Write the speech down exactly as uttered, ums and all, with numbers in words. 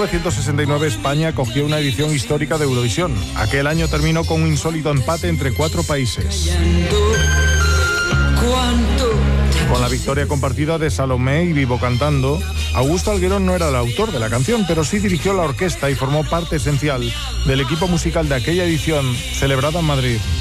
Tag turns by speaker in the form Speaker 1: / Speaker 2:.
Speaker 1: novecientos sesenta y nueve España acogió una edición histórica de Eurovisión. Aquel año terminó con un insólito empate entre cuatro países. Con la victoria compartida de Salomé y Vivo Cantando, Augusto Alguerón no era el autor de la canción, pero sí dirigió la orquesta y formó parte esencial del equipo musical de aquella edición celebrada en Madrid.